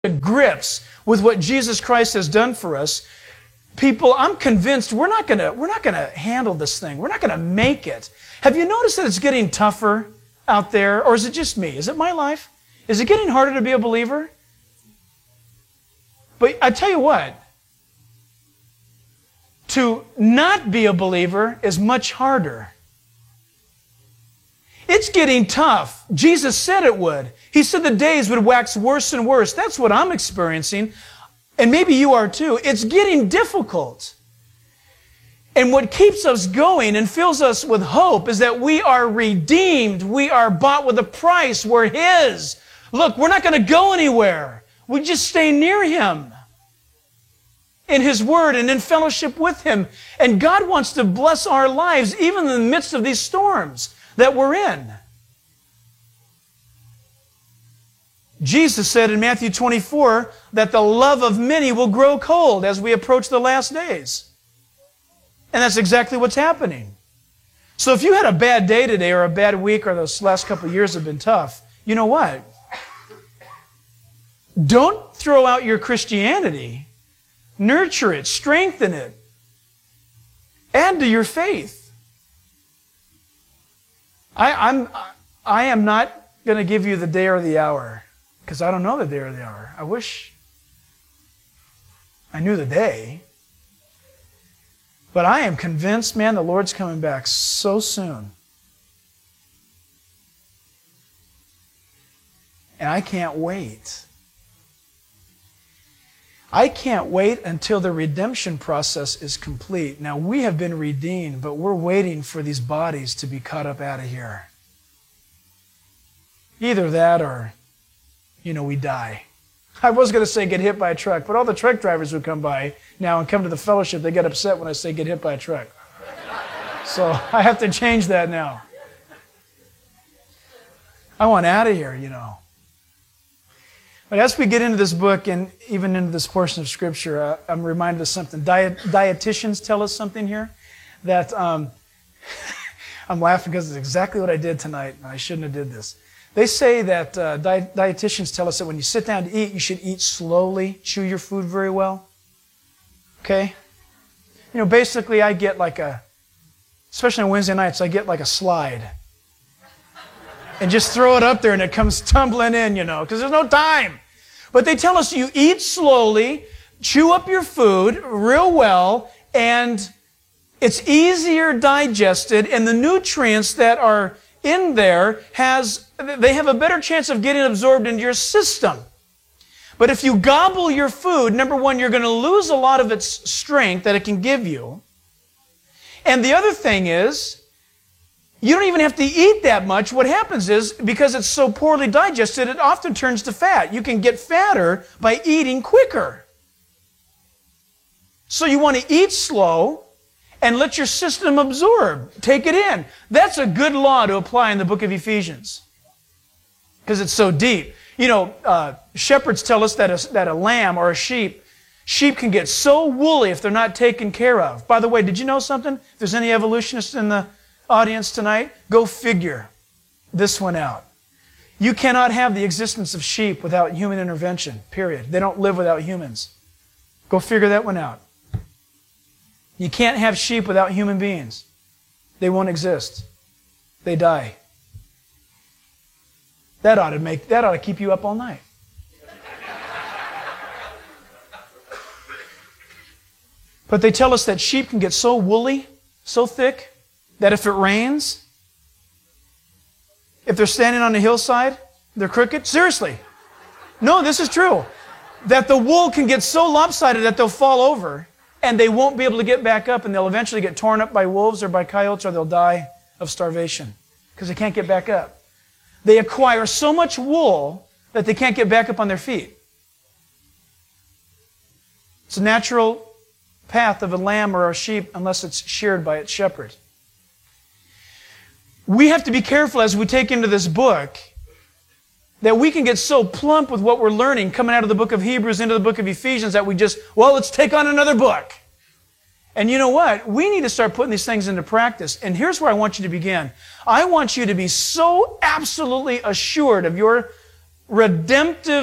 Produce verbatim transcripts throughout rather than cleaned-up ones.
to grips with what Jesus Christ has done for us, people, I'm convinced we're not gonna we're not gonna handle this thing. We're not gonna make it. Have you noticed that it's getting tougher out there, or is it just me? Is it my life? Is it getting harder to be a believer? But I tell you what, to not be a believer is much harder. It's getting tough. Jesus said it would. He said the days would wax worse and worse. That's what I'm experiencing. And maybe you are too. It's getting difficult. And what keeps us going and fills us with hope is that we are redeemed. We are bought with a price. We're His. Look, we're not going to go anywhere. We just stay near Him in His Word and in fellowship with Him. And God wants to bless our lives even in the midst of these storms that we're in. Jesus said in Matthew twenty-four that the love of many will grow cold as we approach the last days. And that's exactly what's happening. So if you had a bad day today or a bad week or those last couple of years have been tough, you know what? Don't throw out your Christianity. Nurture it. Strengthen it. Add to your faith. I, I'm, I am not going to give you the day or the hour because I don't know the day or the hour. I wish I knew the day. But I am convinced, man, the Lord's coming back so soon. And I can't wait. I can't wait until the redemption process is complete. Now, we have been redeemed, but we're waiting for these bodies to be caught up out of here. Either that or, you know, we die. I was going to say get hit by a truck, but all the truck drivers who come by now and come to the fellowship, they get upset when I say get hit by a truck. So I have to change that now. I want out of here, you know. But as we get into this book and even into this portion of Scripture, uh, I'm reminded of something. Diet, dietitians tell us something here that um, I'm laughing because it's exactly what I did tonight. I shouldn't have did this. They say that uh, diet, dietitians tell us that when you sit down to eat, you should eat slowly, chew your food very well. Okay? You know, basically I get like a, especially on Wednesday nights, I get like a slide. And just throw it up there and it comes tumbling in, you know, because there's no time. But they tell us you eat slowly, chew up your food real well, and it's easier digested, and the nutrients that are in there has, they have a better chance of getting absorbed into your system. But if you gobble your food, number one, you're going to lose a lot of its strength that it can give you. And the other thing is, you don't even have to eat that much. What happens is, because it's so poorly digested, it often turns to fat. You can get fatter by eating quicker. So you want to eat slow and let your system absorb. Take it in. That's a good law to apply in the book of Ephesians because it's so deep. You know, uh, shepherds tell us that a, that a lamb or a sheep, sheep can get so woolly if they're not taken care of. By the way, did you know something? If there's any evolutionists in the audience tonight, go figure this one out. You cannot have the existence of sheep without human intervention, period. They don't live without humans. Go figure that one out. You can't have sheep without human beings. They won't exist. They die. That ought to make, that ought to keep you up all night. But they tell us that sheep can get so woolly, so thick, that if it rains, if they're standing on a hillside, they're crooked. Seriously. No, this is true. That the wool can get so lopsided that they'll fall over and they won't be able to get back up and they'll eventually get torn up by wolves or by coyotes or they'll die of starvation because they can't get back up. They acquire so much wool that they can't get back up on their feet. It's a natural path of a lamb or a sheep unless it's sheared by its shepherd. We have to be careful as we take into this book that we can get so plump with what we're learning coming out of the book of Hebrews into the book of Ephesians that we just, well, let's take on another book. And you know what? We need to start putting these things into practice. And here's where I want you to begin. I want you to be so absolutely assured of your redemptive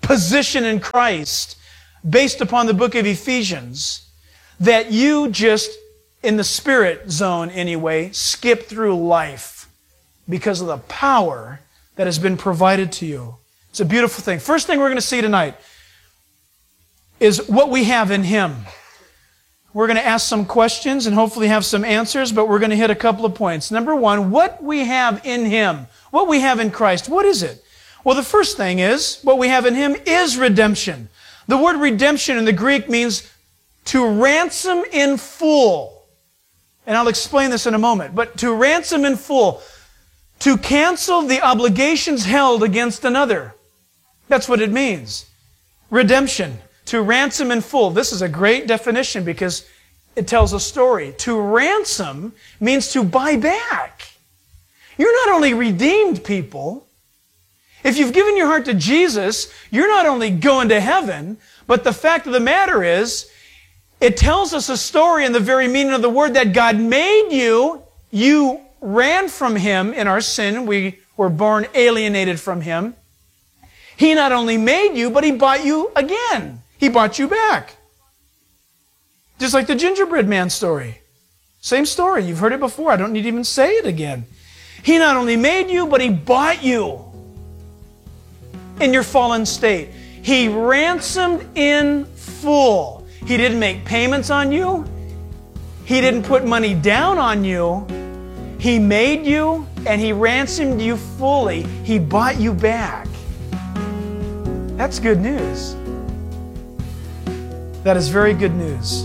position in Christ based upon the book of Ephesians that you just, in the spirit zone anyway, skip through life because of the power that has been provided to you. It's a beautiful thing. First thing we're going to see tonight is what we have in Him. We're going to ask some questions and hopefully have some answers, but we're going to hit a couple of points. Number one, what we have in Him, what we have in Christ. What is it? Well, the first thing is, what we have in Him is redemption. The word redemption in the Greek means to ransom in full. And I'll explain this in a moment. But to ransom in full, to cancel the obligations held against another. That's what it means. Redemption. To ransom in full. This is a great definition because it tells a story. To ransom means to buy back. You're not only redeemed people. If you've given your heart to Jesus, you're not only going to heaven, but the fact of the matter is, it tells us a story in the very meaning of the word that God made you. You ran from Him in our sin. We were born alienated from Him. He not only made you, but He bought you again. He bought you back. Just like the gingerbread man story. Same story. You've heard it before. I don't need to even say it again. He not only made you, but He bought you in your fallen state. He ransomed in full. He didn't make payments on you. He didn't put money down on you. He made you and He ransomed you fully. He bought you back. That's good news. That is very good news.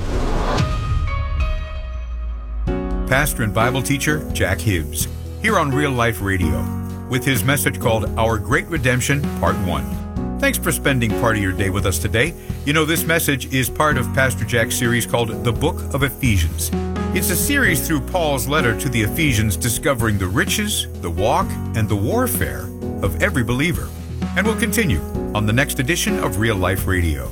Pastor and Bible teacher Jack Hibbs, here on Real Life Radio, with his message called Our Great Redemption, Part one. Thanks for spending part of your day with us today. You know, this message is part of Pastor Jack's series called The Book of Ephesians. It's a series through Paul's letter to the Ephesians discovering the riches, the walk, and the warfare of every believer. And we'll continue on the next edition of Real Life Radio.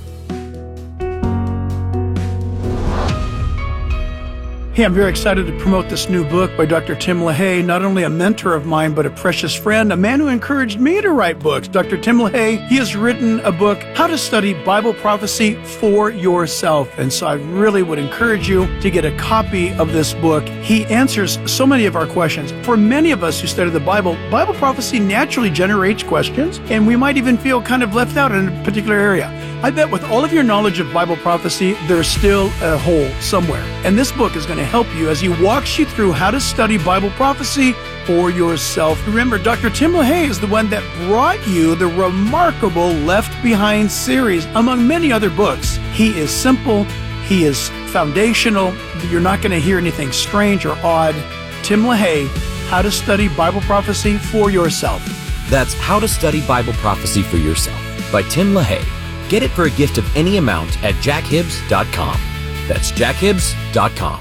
Hey, I'm very excited to promote this new book by Doctor Tim LaHaye, not only a mentor of mine, but a precious friend, a man who encouraged me to write books. Doctor Tim LaHaye, he has written a book, How to Study Bible Prophecy for Yourself. And so I really would encourage you to get a copy of this book. He answers so many of our questions. For many of us who study the Bible, Bible prophecy naturally generates questions, and we might even feel kind of left out in a particular area. I bet with all of your knowledge of Bible prophecy, there's still a hole somewhere. And this book is going to help you as he walks you through how to study Bible prophecy for yourself. Remember, Doctor Tim LaHaye is the one that brought you the remarkable Left Behind series, among many other books. He is simple. He is foundational. You're not going to hear anything strange or odd. Tim LaHaye, How to Study Bible Prophecy for Yourself. That's How to Study Bible Prophecy for Yourself by Tim LaHaye. Get it for a gift of any amount at jack hibbs dot com. That's jack hibbs dot com.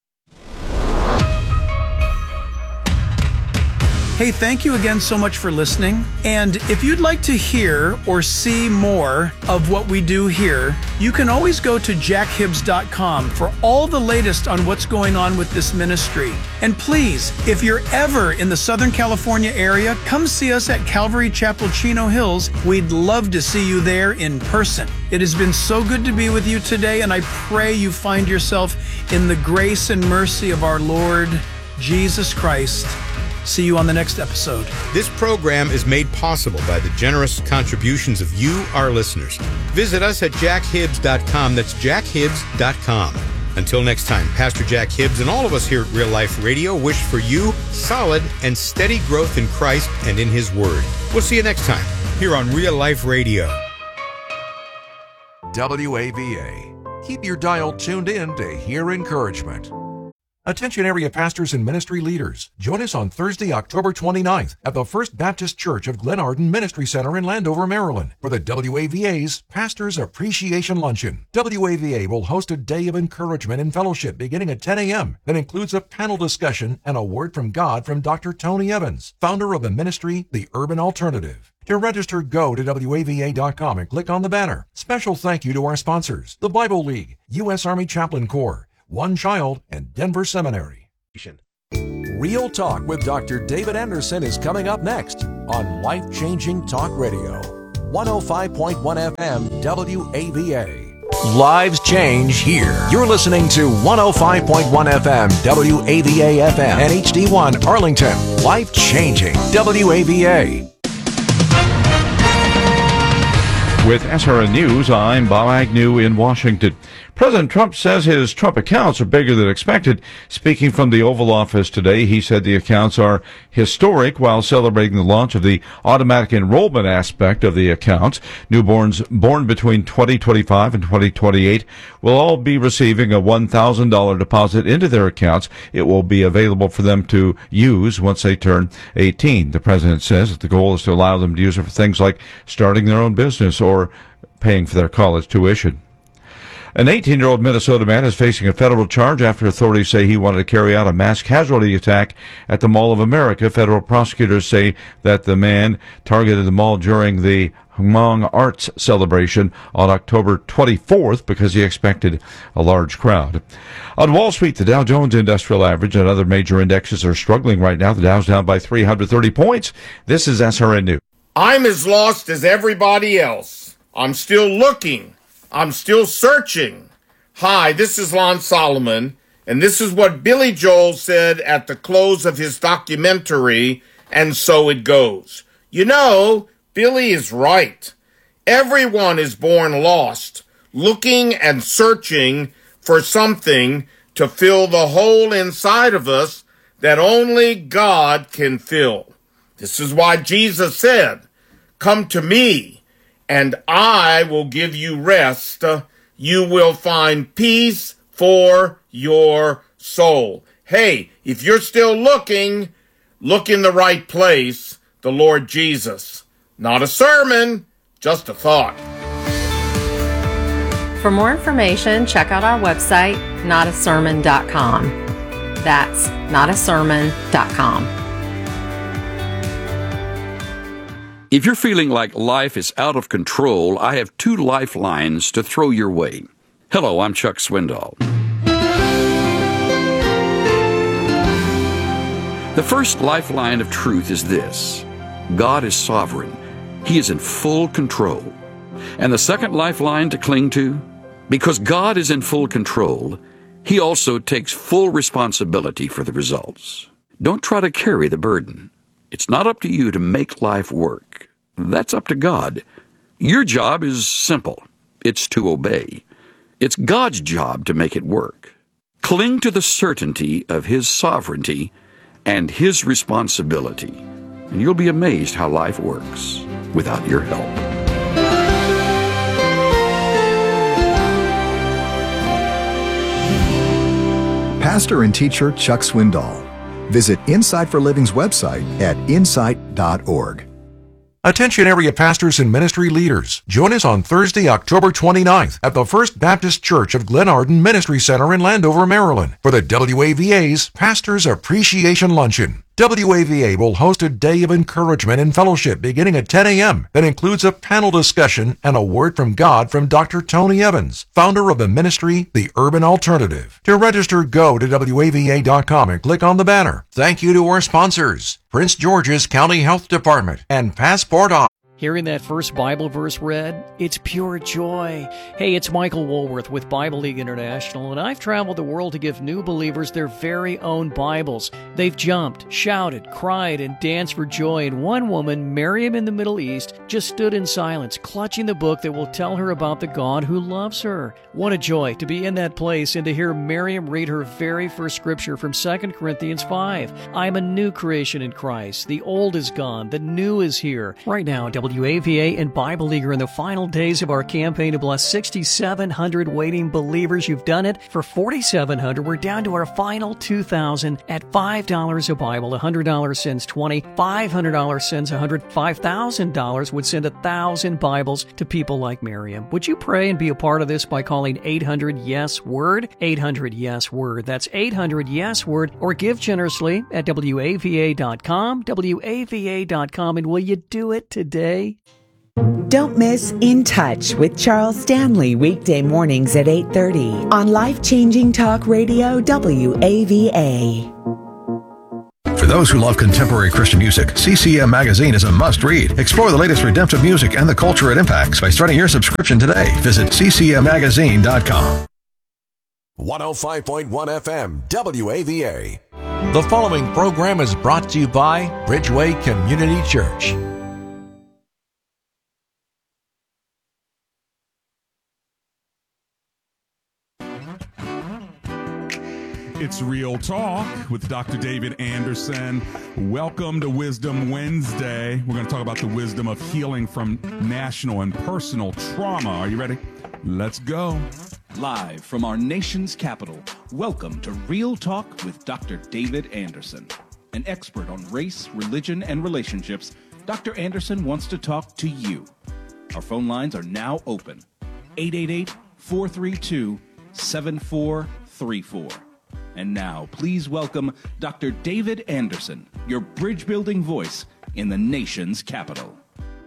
Hey, thank you again so much for listening. And if you'd like to hear or see more of what we do here, you can always go to jack hibbs dot com for all the latest on what's going on with this ministry. And please, if you're ever in the Southern California area, come see us at Calvary Chapel, Chino Hills. We'd love to see you there in person. It has been so good to be with you today, and I pray you find yourself in the grace and mercy of our Lord Jesus Christ. See you on the next episode. This program is made possible by the generous contributions of you, our listeners. Visit us at jack hibbs dot com. That's jack hibbs dot com. Until next time, Pastor Jack Hibbs and all of us here at Real Life Radio wish for you solid and steady growth in Christ and in His Word. We'll see you next time here on Real Life Radio. W A V A. Keep your dial tuned in to hear encouragement. Attention area pastors and ministry leaders. Join us on Thursday, October twenty-ninth at the First Baptist Church of Glen Arden Ministry Center in Landover, Maryland for the W A V A's Pastors Appreciation Luncheon. W A V A will host a day of encouragement and fellowship beginning at ten a.m. that includes a panel discussion and a word from God from Doctor Tony Evans, founder of the ministry, The Urban Alternative. To register, go to W A V A dot com and click on the banner. Special thank you to our sponsors, the Bible League, U S Army Chaplain Corps, One Child, and Denver Seminary. Real Talk with Doctor David Anderson is coming up next on Life Changing Talk Radio. one oh five point one F M W A V A. Lives change here. You're listening to one oh five point one F M W A V A F M and H D one Arlington. Life changing W A V A. With S R N News, I'm Bob Agnew in Washington. President Trump says his Trump accounts are bigger than expected. Speaking from the Oval Office today, he said the accounts are historic while celebrating the launch of the automatic enrollment aspect of the accounts. Newborns born between twenty twenty-five and twenty twenty-eight will all be receiving a one thousand dollars deposit into their accounts. It will be available for them to use once they turn eighteen. The president says that the goal is to allow them to use it for things like starting their own business or paying for their college tuition. An eighteen-year-old Minnesota man is facing a federal charge after authorities say he wanted to carry out a mass casualty attack at the Mall of America. Federal prosecutors say that the man targeted the mall during the Hmong Arts celebration on October twenty-fourth because he expected a large crowd. On Wall Street, the Dow Jones Industrial Average and other major indexes are struggling right now. The Dow's down by three hundred thirty points. This is S R N News. I'm as lost as everybody else. I'm still looking. I'm still searching. Hi, this is Lon Solomon, and this is what Billy Joel said at the close of his documentary, And So It Goes. You know, Billy is right. Everyone is born lost, looking and searching for something to fill the hole inside of us that only God can fill. This is why Jesus said, "Come to me, and I will give you rest. You will find peace for your soul." Hey, if you're still looking, look in the right place, the Lord Jesus. Not a sermon, just a thought. For more information, check out our website, not a sermon dot com. That's not a sermon dot com. If you're feeling like life is out of control, I have two lifelines to throw your way. Hello, I'm Chuck Swindoll. The first lifeline of truth is this: God is sovereign. He is in full control. And the second lifeline to cling to: because God is in full control, He also takes full responsibility for the results. Don't try to carry the burden. It's not up to you to make life work. That's up to God. Your job is simple. It's to obey. It's God's job to make it work. Cling to the certainty of His sovereignty and His responsibility, and you'll be amazed how life works without your help. Pastor and teacher Chuck Swindoll. Visit Insight for Living's website at insight dot org. Attention area pastors and ministry leaders. Join us on Thursday, October twenty-ninth at the First Baptist Church of Glenarden Ministry Center in Landover, Maryland for the W A V A's Pastors Appreciation Luncheon. W A V A will host a day of encouragement and fellowship beginning at ten a.m. that includes a panel discussion and a word from God from Doctor Tony Evans, founder of the ministry The Urban Alternative. To register, go to W A V A dot com and click on the banner. Thank you to our sponsors, Prince George's County Health Department and Passport Office. Hearing that first Bible verse read, it's pure joy. Hey, it's Michael Woolworth with Bible League International, and I've traveled the world to give new believers their very own Bibles. They've jumped, shouted, cried, and danced for joy, and one woman, Miriam in the Middle East, just stood in silence, clutching the book that will tell her about the God who loves her. What a joy to be in that place and to hear Miriam read her very first scripture from Second Corinthians five. I am a new creation in Christ. The old is gone, the new is here. Right now, W A V A and Bible League are in the final days of our campaign to bless six thousand seven hundred waiting believers. You've done it for four thousand seven hundred. We're down to our final two thousand at five dollars a Bible. one hundred dollars sends twenty dollars. five hundred dollars sends one hundred dollars. five thousand dollars would send one thousand Bibles to people like Miriam. Would you pray and be a part of this by calling eight hundred yes word? eight hundred yes word. That's eight hundred yes word. Or give generously at W A V A dot com. W A V A dot com. And will you do it today? Don't miss In Touch with Charles Stanley weekday mornings at eight thirty on Life Changing Talk Radio W A V A. For To those who love contemporary Christian music, C C M Magazine is a must-read. Explore the latest redemptive music and the culture it impacts by starting your subscription today. Visit c c m magazine dot com. one oh five point one F M, W A V A. The following program is brought to you by Bridgeway Community Church. It's Real Talk with Doctor David Anderson. Welcome to Wisdom Wednesday. We're going to talk about the wisdom of healing from national and personal trauma. Are you ready? Let's go. Live from our nation's capital, welcome to Real Talk with Doctor David Anderson. An expert on race, religion, and relationships, Doctor Anderson wants to talk to you. Our phone lines are now open. eight eight eight, four three two, seven four three four. And now, please welcome Doctor David Anderson, your bridge-building voice in the nation's capital.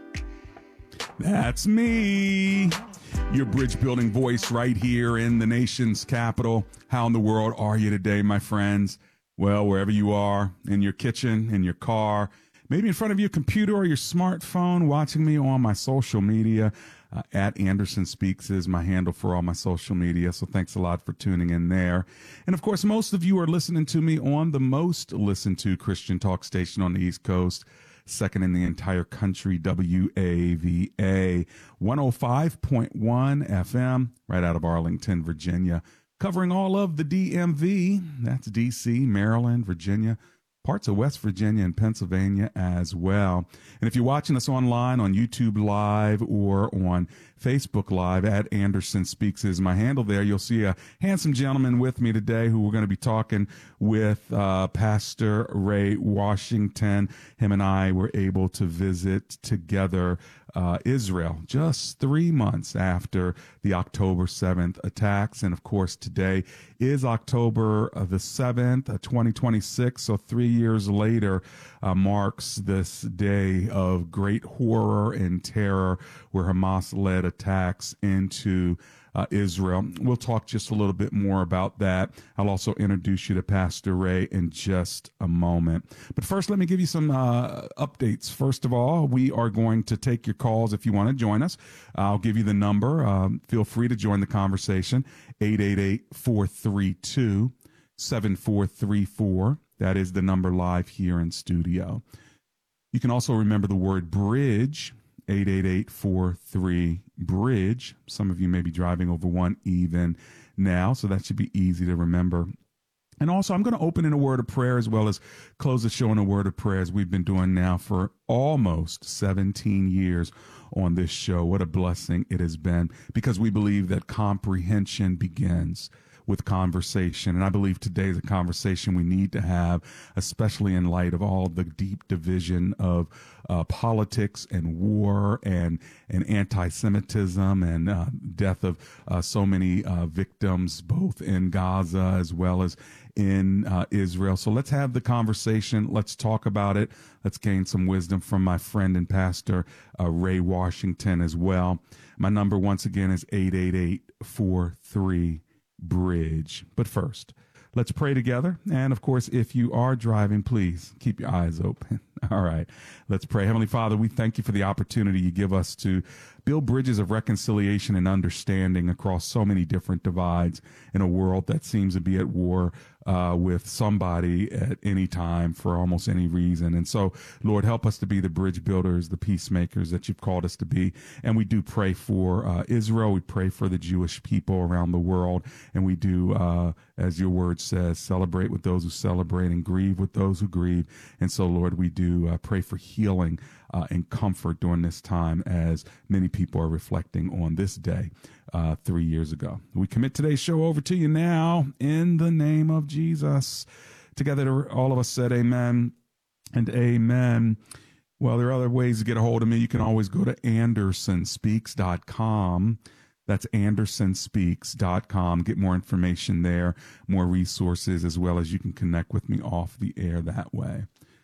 That's me, your bridge-building voice right here in the nation's capital. How in the world are you today, my friends? Well, wherever you are, in your kitchen, in your car, maybe in front of your computer or your smartphone, watching me on my social media. Uh, at Anderson Speaks is my handle for all my social media, so thanks a lot for tuning in there. And of course, most of you are listening to me on the most listened to Christian talk station on the East Coast, second in the entire country, W A V A, one oh five point one F M, right out of Arlington, Virginia, covering all of the D M V. That's D C, Maryland, Virginia, parts of West Virginia and Pennsylvania as well. And if you're watching us online on YouTube Live or on Facebook Live, at Anderson Speaks is my handle there. You'll see a handsome gentleman with me today who we're going to be talking with, uh, Pastor Ray Washington. Him and I were able to visit together uh, Israel just three months after the October seventh attacks. And of course, today is October uh, the seventh, uh, twenty twenty-six. So three years later uh, marks this day of great horror and terror where Hamas led attacks into uh, Israel. We'll talk just a little bit more about that. I'll also introduce you to Pastor Ray in just a moment. But first, let me give you some uh, updates. First of all, we are going to take your calls if you want to join us. I'll give you the number. Um, feel free to join the conversation, eight eight eight, four three two, seven four three four. That is the number live here in studio. You can also remember the word bridge, eight eight eight, four three, bridge. Some of you may be driving over one even now, so that should be easy to remember. And also, I'm going to open in a word of prayer as well as close the show in a word of prayer, as we've been doing now for almost seventeen years on this show. What a blessing it has been, because we believe that comprehension begins with conversation. And I believe today is a conversation we need to have, especially in light of all the deep division of uh, politics and war and, and anti-Semitism and uh, death of uh, so many uh, victims, both in Gaza as well as in uh, Israel. So let's have the conversation. Let's talk about it. Let's gain some wisdom from my friend and pastor, uh, Ray Washington, as well. My number, once again, is eight eight eight, four three, bridge. But first, let's pray together. And of course, if you are driving, please keep your eyes open. All right, let's pray. Heavenly Father, we thank you for the opportunity you give us to build bridges of reconciliation and understanding across so many different divides in a world that seems to be at war uh, with somebody at any time for almost any reason. And so, Lord, help us to be the bridge builders, the peacemakers that you've called us to be. And we do pray for uh, Israel. We pray for the Jewish people around the world. And we do, uh, as your word says, celebrate with those who celebrate and grieve with those who grieve. And so, Lord, we do uh, pray for healing uh, and comfort during this time, as many people are reflecting on this day uh, three years ago. We commit today's show over to you now in the name of Jesus. Together, all of us said amen and amen. Well, there are other ways to get a hold of me. You can always go to anderson speaks dot com. That's anderson speaks dot com. Get more information there, more resources, as well as you can connect with me off the air that way.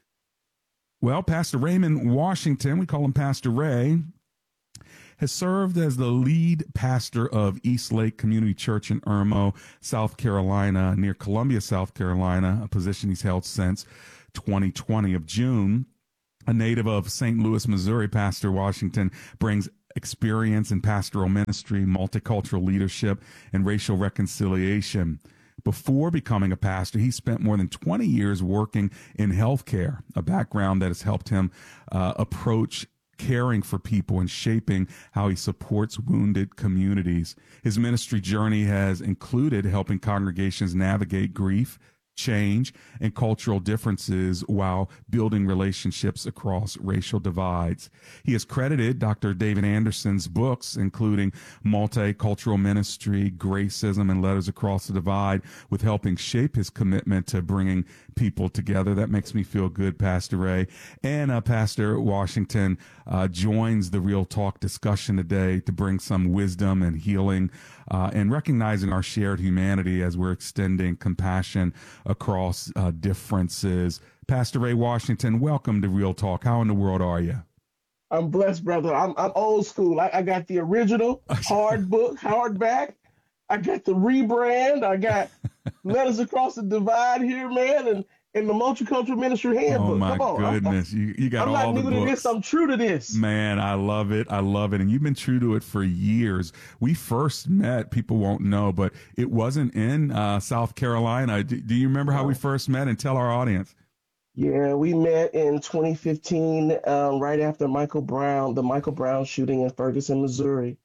Well, Pastor Raymond Washington, we call him Pastor Ray, has served as the lead pastor of East Lake Community Church in Irmo, South Carolina, near Columbia, South Carolina, a position he's held since twenty twenty of June. A native of Saint Louis, Missouri, Pastor Washington brings experience in pastoral ministry, multicultural leadership, and racial reconciliation. Before becoming a pastor, he spent more than twenty years working in healthcare, a background that has helped him uh, approach caring for people and shaping how he supports wounded communities. His ministry journey has included helping congregations navigate grief, change, and cultural differences while building relationships across racial divides. He has credited Doctor David Anderson's books, including Multicultural Ministry, Gracism, and Letters Across the Divide, with helping shape his commitment to bringing people together. That makes me feel good, Pastor Ray. And uh, Pastor Washington uh, joins the Real Talk discussion today to bring some wisdom and healing uh, and recognizing our shared humanity as we're extending compassion across uh, differences. Pastor Ray Washington, welcome to Real Talk. How in the world are you? I'm blessed, brother. I'm I'm old school. I, I got the original hard book, hardback. I got the rebrand. I got Letters Across the Divide here, man, and, and the Multicultural Ministry Handbook. Oh, my Come on. goodness. I'm, you, you got I'm all not the new books. to this. I'm true to this. Man, I love it. I love it. And you've been true to it for years. We first met, people won't know, but it wasn't in uh, South Carolina. Do, do you remember how we first met? And tell our audience. Yeah, we met in twenty fifteen, um, right after Michael Brown, the Michael Brown shooting in Ferguson, Missouri.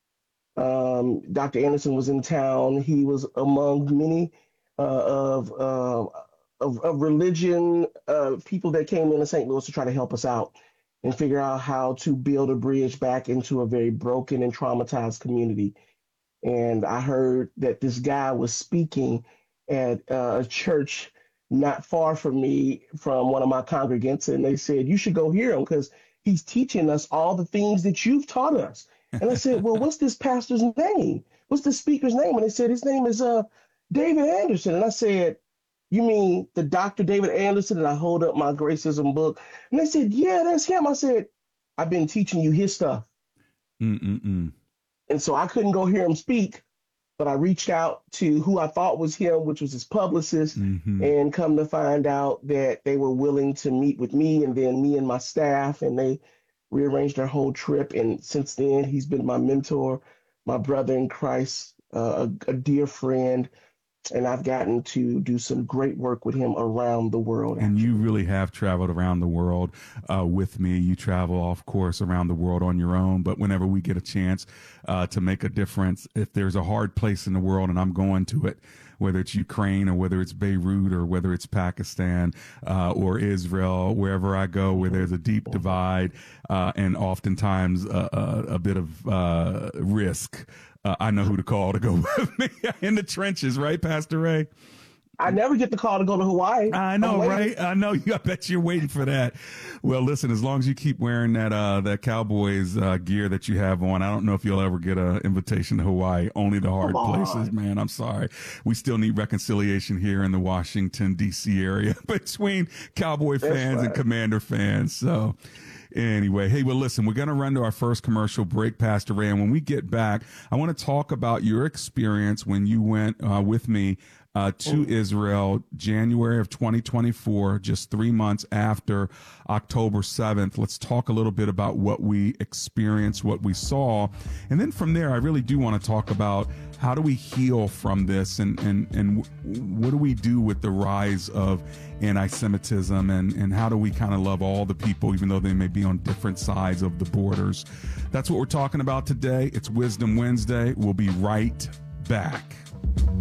Um, Doctor Anderson was in town. He was among many uh, of, uh, of of religion uh, people that came into Saint Louis to try to help us out and figure out how to build a bridge back into a very broken and traumatized community. And I heard that this guy was speaking at uh, a church not far from me, from one of my congregants, and they said, you should go hear him because he's teaching us all the things that you've taught us. And I said, well, what's this pastor's name? What's the speaker's name? And they said, his name is uh, David Anderson. And I said, you mean the Doctor David Anderson? And I hold up my Gracism book. And they said, yeah, that's him. I said, I've been teaching you his stuff. Mm-mm-mm. And so I couldn't go hear him speak, but I reached out to who I thought was him, which was his publicist, mm-hmm. and come to find out that they were willing to meet with me and then me and my staff, and they rearranged our whole trip. And since then, he's been my mentor, my brother in Christ, uh, a, a dear friend, and I've gotten to do some great work with him around the world. And you really have traveled around the world uh, with me. You travel, of course, around the world on your own. But whenever we get a chance uh, to make a difference, if there's a hard place in the world and I'm going to it, whether it's Ukraine or whether it's Beirut or whether it's Pakistan uh, or Israel, wherever I go where there's a deep divide uh, and oftentimes a, a, a bit of uh, risk, uh, I know who to call to go with me in the trenches, right, Pastor Ray? I never get the call to go to Hawaii. I know, right? I know. I bet you're waiting for that. Well, listen, as long as you keep wearing that uh, that Cowboys uh, gear that you have on, I don't know if you'll ever get an invitation to Hawaii. Only the hard places, man. I'm sorry. We still need reconciliation here in the Washington, D C area between Cowboy That's fans right. and Commander fans. So anyway, hey, well, listen, we're going to run to our first commercial break, Pastor Ray. And when we get back, I want to talk about your experience when you went uh, with me Uh, to Israel, January of twenty twenty-four, just three months after October seventh. Let's talk a little bit about what we experienced, what we saw. And then from there, I really do want to talk about how do we heal from this and, and, and what do we do with the rise of anti-Semitism and, and how do we kind of love all the people, even though they may be on different sides of the borders. That's what we're talking about today. It's Wisdom Wednesday. We'll be right back.